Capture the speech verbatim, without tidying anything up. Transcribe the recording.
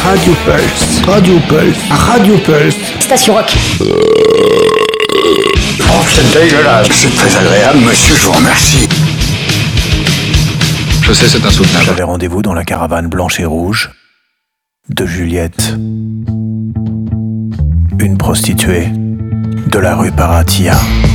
Radio Pulse, Radio Pulse, Radio Pulse. Station Rock. Oh, c'est dégueulasse. C'est très agréable, monsieur, je vous remercie. Je sais, c'est insoutenable. J'avais rendez-vous dans la caravane blanche et rouge de Juliette, une prostituée de la rue Paratia.